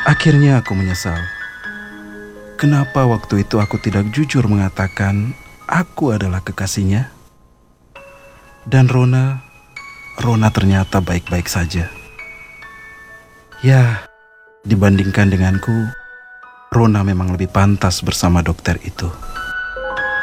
Akhirnya aku menyesal. Kenapa waktu itu aku tidak jujur mengatakan aku adalah kekasihnya? Dan Rona ternyata baik-baik saja. Ya, dibandingkan denganku, Rona memang lebih pantas bersama dokter itu.